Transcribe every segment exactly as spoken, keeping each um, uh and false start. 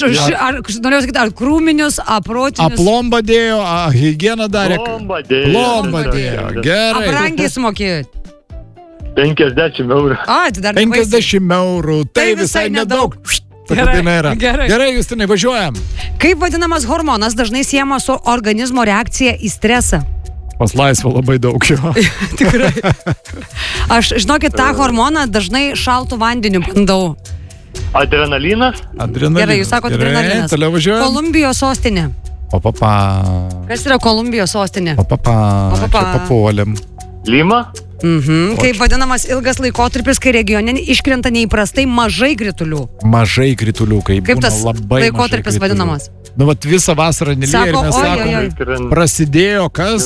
ar, norėjau sakyti, ar krūminius, aprotinius. Aplombą dėjo, a, higieną darė. Plombą dėjo. Plombą dėjo, gerai. Aprangiai sumokėjot. penkiasdešimt eurų. A, tai dar penkiasdešimt eurų, tai, tai visai nedaug. Gerai, gerai, gerai. Gerai, Justinai, važiuojam. Kaip vadinamas hormonas dažnai siejamas su organizmo reakcija į stresą? Pas laisvą labai daug jo. Tikrai. Aš, žinokit, tą hormoną dažnai šaltų vandeniu bandau. Adrenalinas? Adrenalinas. Gerai, jūs sakote adrenalinas. Toliau važiuojam. Kolumbijos sostinė. O papa. Kas yra Kolumbijos sostinė? O papa. O papa. Čia papuolėm. Lima? Mhm. Kaip vadinamas ilgas laikotarpis, kai regione iškrenta neįprastai mažai kritulių. Mažai kritulių, kaip, kaip tas labai laikotarpis vadinamas? Nu, vat visą vasarą nelyja ir mes oi, sakom, oi, oi. prasidėjo kas?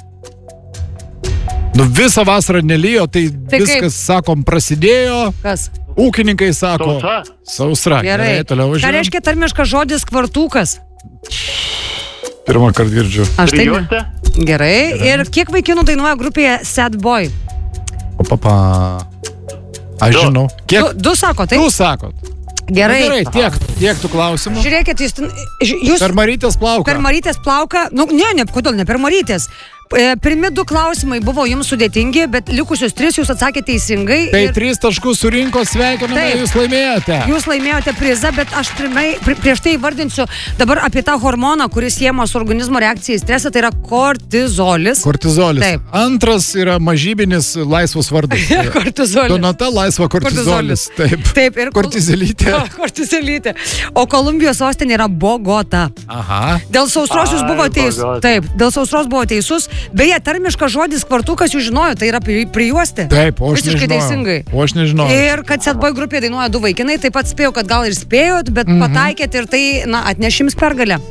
Nu, visą vasarą nelyjo, tai, tai viskas, kaip? Sakom, prasidėjo. Kas? Ūkininkai sako. Sausra. Sausra. Gerai. Gerai, toliau važiuojam. Ką reiškia tarmiškas žodis kvartukas? Pirmą kartą girdžiu. Aš tai Trijuose? Gerai. Gerai. Ir kiek vaikinų dainuoja grupėje Sad Boy? O papa. Aš Du. žinau. Kiek? Du, du sako, taip? Du sakot. Gerai. Nu, gerai, tiek, tiek tų klausimų. Žiūrėkit, jūs, jūs Per Marytės plauką. per Marytės plauką, nu, ne, ne, kodėl ne per Marytės. E, Pirmi du klausimai buvo jums sudėtingi, bet likusius tris jūs atsakėte teisingai. Tai ir tris taškus surinko, sveikiname, Taip. jūs laimėjote. Jūs laimėjote prizą, bet aš primai, pri, prieš tai vardinsiu dabar apie tą hormoną, kuris siejamas su organizmo reakcija į stresą, tai yra kortizolis. Kortizolis. Taip. Antras yra mažybinis laisvas vardas. Kortizolis. Donata laisva kortizolis. Taip. Taip, ir Kortizelytė. Kortizelytė. O Kolumbijos sostinė yra Bogota. Aha. Dėl sausros jūs Ai, buvo teisus. Bogota. Taip, dėl sausros buvo teisus. Beje, tarmiškas žodis kvartukas jūs žinojo, tai yra pri- prijuostė. Taip, o aš Visiškai nežinojau. teisingai. O aš nežinau. Ir kad Sad Boy grupėje dainuoja du vaikinai, taip pat spėjau, kad gal ir spėjot, bet Mhm. pataikėt ir tai, na, atnešims pergalę.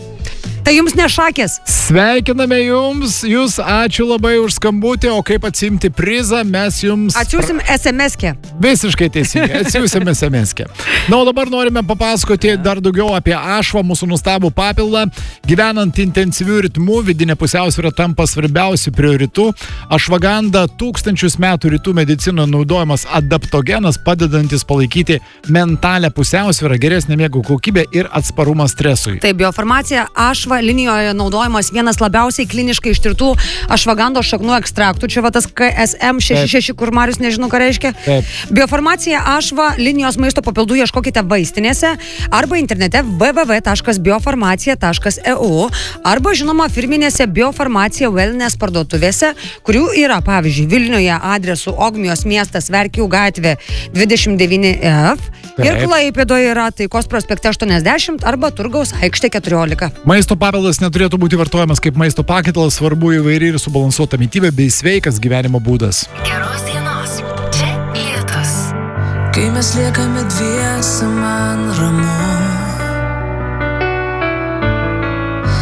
Tai jums nešakės. Sveikiname jums, jūs ačiū labai už skambutį, o kaip atsimti prizą, mes jums... Atsiųsim es em es-kę. Visiškai teisingai, atsiųsim es em es-kę. Na, o dabar norime papasakoti dar daugiau apie ašvą, mūsų nustabų papildą. Gyvenant intensyvių ritmų, vidinė pusiausvyrą tampa svarbiausių prioritų. Ašvaganda tūkstančius metų rytų medicinoje naudojamas adaptogenas, padedantis palaikyti mentalę pusiausvyrą, geresnę miego kokybę ir atsparumą stresui. Tai biofarmacija ašva linijoje naudojamas vienas labiausiai kliniškai ištirtų ašvagandos šaknų ekstraktų. Čia va tas K S M šeši šeši, kur Marius nežino, ką reiškia. Taip. Biofarmacija ašva linijos maisto papildų ieškokite vaistinėse arba internete w w w taškas biofarmacija taškas e u arba žinoma firminėse Biofarmacija Wellness parduotuvėse, kurių yra, pavyzdžiui, Vilniuje adresu Ogmijos miestas, Verkių gatvė dvidešimt devyni F ir Taip. Klaipėdoje yra Taikos prospekte aštuoniasdešimt arba Turgaus aikštė keturiolika. Maisto papildas neturėtų būti vartojamas kaip maisto pakaitas, svarbu įvairi ir subalansuota mitybė bei sveikas gyvenimo būdas. Geros dienos. Čia Lietus. Kai mes liekame dviese